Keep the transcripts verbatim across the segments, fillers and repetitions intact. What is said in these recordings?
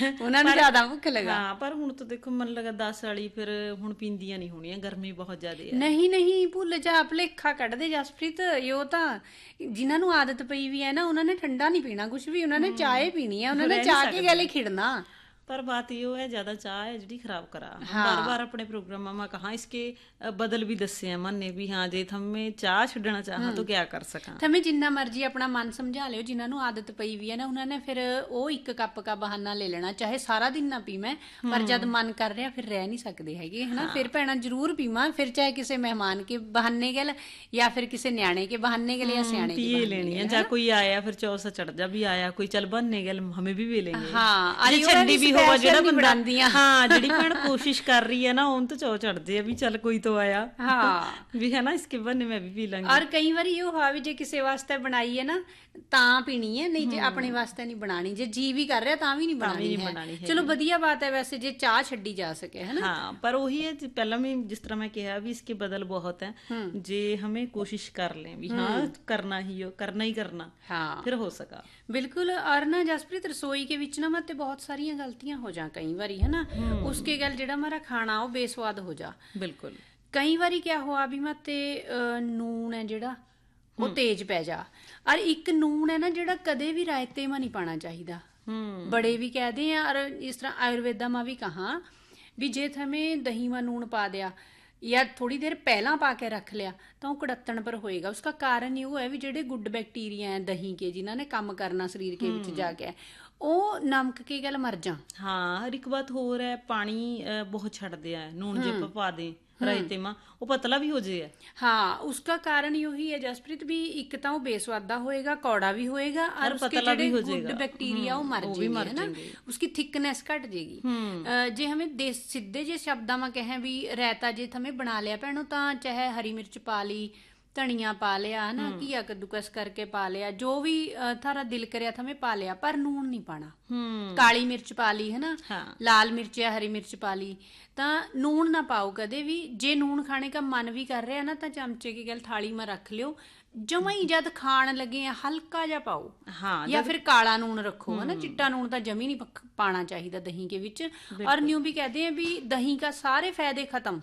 ਉਹਨਾਂ ਨੂੰ ਜ਼ਿਆਦਾ ਭੁੱਖ ਲੱਗਾ। ਹਾਂ ਪਰ ਹੁਣ ਤਾਂ ਦੇਖੋ ਮਨ ਲਗਾ ਦਸ ਵਾਲੀ ਫਿਰ ਹੁਣ ਪੀਂਦੀਆਂ ਨਹੀਂ ਹੋਣੀਆਂ, ਗਰਮੀ ਬਹੁਤ ਜ਼ਿਆਦਾ ਹੈ। ਨਹੀਂ ਨਹੀਂ ਭੁੱਲ ਜਾ, ਭੁਲੇਖਾ ਕੱਢਦੇ ਜਸਪ੍ਰੀਤ, ਉਹ ਤਾਂ ਜਿਨ੍ਹਾਂ ਨੂੰ ਆਦਤ ਪਈ ਵੀ ਹੈ ਨਾ ਉਹਨਾਂ ਨੇ ਠੰਡਾ ਨਹੀਂ ਪੀਣਾ ਕੁਝ ਵੀ, ਉਹਨਾਂ ਨੇ ਚਾਹ ਪੀਣੀ ਹੈ, ਉਹਨਾਂ ਨੇ ਚਾਹ ਕੇ ਗਲੇ ਖਿੜਨਾ। पर बात ये है ज्यादा चाह है जी खराब करा। हाँ। बार बार अपने प्रोग्राम में कहा इसके बदल भी दसे हैं मन ने भी हाँ जे थमे चाह छड्डना चाहा तो क्या कर सका। थमे जिन्ना मर्जी अपना मन समझा लियो, जिन्हां नूं आदत पई भी है ना उन्होंने फिर वो एक कप का बहाना ले लेना, चाहे सारा दिन ना पीवें पर जब मन कर रहा फिर रह नहीं सकते हैगे है ना। फिर भैणा जरूर पीवां, फिर चाहे किसी मेहमान के बहाने गल या फिर किसी न्याणे के बहाने गल या सियाणे के पी लेनी है, या कोई आया फिर चौसा चढ़ जा भी आया कोई चल बनने गल हमें भी पी लेंगे। हाँ छड्डी भी ਹੋਵਾ ਜਿਹੜਾ ਬੰਦਾ ਹਾਂ ਜਿਹੜੀ ਭੈਣ ਕੋਸ਼ਿਸ਼ ਕਰ ਰਹੀ ਹੈ ਨਾ ਉਹਨ ਤੋਂ ਚੋ ਚੜਦੇ ਆ ਵੀ ਚੱਲ ਕੋਈ ਤਾਂ ਆਇਆ ਹਾਂ ਵੀ ਹੈ ਨਾ ਇਸਕੇ ਬੰਨੇ ਮੈਂ ਵੀ ਪੀ ਲਾਂਗੀ। ਔਰ ਕਈ ਵਾਰੀ ਇਹ ਹੋਆ ਵੀ ਜੇ ਕਿਸੇ ਵਾਸਤੇ ਬਣਾਈ ਹੈ ਨਾ ਤਾਂ ਪੀਣੀ ਹੈ, ਨਹੀਂ ਜੇ ਆਪਣੇ ਵਾਸਤੇ ਨਹੀਂ ਬਣਾਣੀ, ਜੇ ਜੀ ਵੀ ਕਰ ਰਿਹਾ ਤਾਂ ਵੀ ਨਹੀਂ ਬਣਾਣੀ ਹੈ। ਚਲੋ ਵਧੀਆ ਬਾਤ ਹੈ ਵੈਸੇ ਜੇ ਚਾਹ ਛੱਡੀ ਜਾ ਸਕੇ ਹੈ ਨਾ। ਹਾਂ ਪਰ ਉਹੀ ਹੈ ਪਹਿਲਾਂ ਵੀ ਜਿਸ ਤਰ੍ਹਾਂ ਮੈਂ ਕਿਹਾ ਵੀ ਇਸਕੇ ਬਦਲ ਬਹੁਤ ਹੈ, ਜੇ ਹਮੇ ਕੋਸ਼ਿਸ਼ ਕਰ ਲੈ ਵੀ ਹਾਂ ਕਰਨਾ ਹੀ ਹੋ ਕਰਨਾ ਹੀ ਕਰਨਾ ਹਾਂ ਫਿਰ ਹੋ ਸका बिल्कुल। और ना जसप्रीत रसोई के विच ना मत बहुत सारियां गलतियां हो जा कई बारी है ना, उसके गल जेड़ा हमारा खाना वो बेस्वाद हो जा। बिल्कुल कई बारी क्या हुआ भी मत नून है जेड़ा वो तेज पै जा, और एक नून है ना जेड़ा कदे भी रायते में नहीं पाना चाहिए। बड़े भी कहते हैं और इस तरह आयुर्वेदा में भी कहा भी जे थमें दही में नून पा दिया या थोड़ी देर पहला पा के रख लिया तो वो कड़त्तन पर होएगा। उसका कारण ये है भी जेडे गुड बैक्टीरिया हैं दही के जिन्हों ने काम करना शरीर के विच जाके वो नमक के गल मर जा। हाँ हर एक बात हो रहा है पानी बहुत छड्डदे आ नून जे पा दे रायते में वो पतला भी हो जाए। हाँ उसका कारण यही है जसप्रीत भी एक तो बेस्वादा होएगा, कौड़ा भी होएगा और उसके जेडे गुड बैक्टीरिया वो मर जाएंगे है ना, उसकी थिकनेस घट जाएगी। जे हमें देस सीधे जे शब्दां में कहें भी रायता जे हमें बना लिया भैनों तो चाहे हरी मिर्च पा ली, धनिया पा लिया है ना, घिया कद्दूकस करके पा लिया, जो भी थारा दिल करे थमें पा लिया पर नून नहीं पाना। काली मिर्च पा ली है ना, हाँ। लाल मिर्च या हरी मिर्च पा ली तो नून ना पाओ कदे भी। जे नून खाने का मन भी कर रहा है ना तो चमचे की गल थाली में रख लियो, जमा ही जद खान लगे हल्का जा पाओ। हाँ, या फिर काला नून रखो है ना, चिट्टा नून तो जमी नहीं पाना चाहिए दही के विच। और न्यू भी कहते हैं भी दही का सारे फायदे खत्म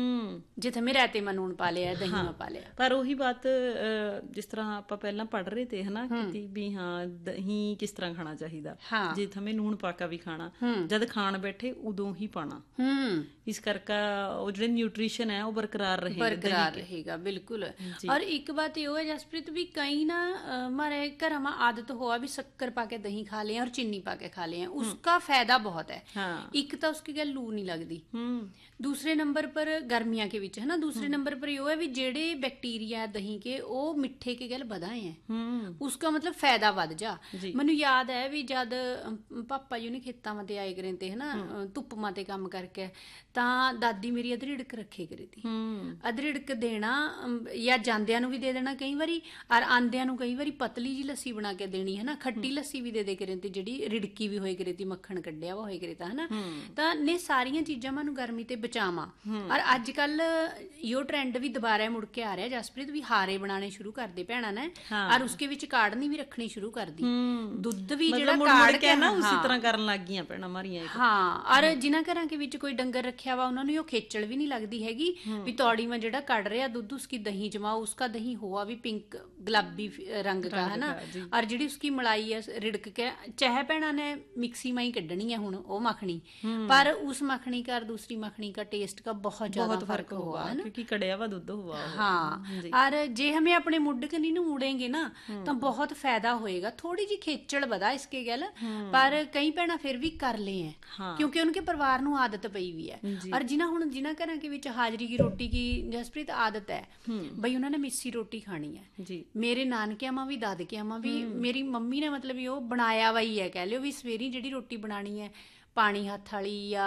जिथे में रायते में नून पा लिया दही में पा लिया। पर वही बात जिस तरह आप पहला पढ़ रहे थे है ना कि भी हाँ दही किस तरह खाना चाहिए, हाँ। जे हमें नून पाका भी खाना जद खान बैठे उदों ही पाना, इस करके वो जो न्यूट्रिशन है वो बरकरार रहेगा बरकरार रहेगा। बिल्कुल। और एक बात ये है जसप्रीत भी कई ना हमारे घर में आदत हुआ भी शक्कर पाके दही खा लें और चीनी पाके खा लें, उसका फायदा बहुत है। हाँ। एक तो उसकी गल लू नहीं लगती, दूसरे नंबर पर गर्मियां के विच है ना, दूसरे नंबर पर यो है भी जेड़े बैक्टीरिया दही के वो मिठे के गल बधाए हैं, उसका मतलब फायदा बद जा। मैनू याद है भी जद पापा जी ने खेतां मते आए करे थे है ना धुप माते काम करके तां दादी मेरी अदरिड़क रखे करी थी, अदरिड़क देना या जांदियां नू भी दे देना कई बारी और आंदियां नू कई बारी पतली जी लस्सी बना के देनी है ना, खट्टी लस्सी भी दे दे करे थी जेड़ी रिड़की भी होए करे थी, मक्खन कड्डिया वा होए करे था है ना। तां ने सारियां चीजां मैनू गर्मी ते बचावां। और अजकल यो ट्रेंड भी दोबारा मुड़ के आ रहा है जसप्रीत भी हारे बनाने शुरू कर दे भैणा ने, हाँ। और उसके विच काढ़नी भी रखनी शुरू कर दी, दुध भी जेड़ा काढ़ के ना उसी तरह करन लग गईयां भैणा मारियां। हाँ और जिन्हां घरां के विच कोई डंगर रखिया वा उन्हां नूं यो खेचल भी नहीं लगदी हैगी भी तौड़ी में जेड़ा कढ़ रहा दुध उसकी दही जमाओ, उसका दही हुआ भी पिंक गुलाबी रंग का है ना, और जिहड़ी उसकी मलाई है रिड़क के चाहे भैणा ने मिक्सी में ही कड्ढनी है हुण ओ मखनी, पर उस मखनी का और दूसरी मखनी का टेस्ट का बहुत ज्यादा फर्क हुआ है ना, क्योंकि कड़िया हुआ दूध हुआ। हाँ और जे हमें अपने मुड्ढ कनी नूं मुड़ेंगे ना तो बहुत फायदा होएगा। थोड़ी जी खेचल बदा इसके गल पर कई भैणा फिर भी कर ले हैं, हाँ। क्योंकि उनके परिवार नूं आदत पई हुई है। और जिन्हां हुण जिन्हां घरां के विच हाजरी की रोटी की जसप्रीत आदत है बई उन्होंने मिस्सी रोटी खानी है जी। मेरे नानकियां मां भी दादकियां मां भी मेरी मम्मी ने मतलब यो बनाया वा ही है, कह लियो भी सवेरी जिहड़ी रोटी बनानी है पानी हथ वाली या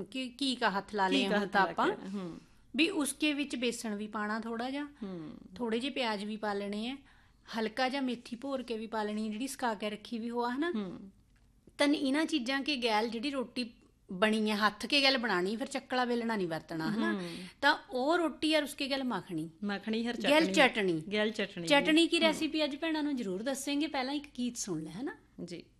घी का हथ ला ले हम तां आपां भी उसके विच बेसन भी पाना थोड़ा जा, थोड़े जे प्याज भी पा लेने हैं, हल्का जा मेथी भोर के भी पा लेनी है जिहड़ी सुका के रखी भी हुआ है ना। तन इन्हां चीज़ां के गैल जिहड़ी रोटी बनी है हथ के गल बनानी, फिर चकला बेलना नहीं वरतना है ना, तो वो रोटी और उसके गल मखनी मखनी हर गैल चटनी गैल चटनी चटनी की रेसिपी अज भैणां नूं जरूर दसेंगे। पहला एक गीत सुन ले है ना जी।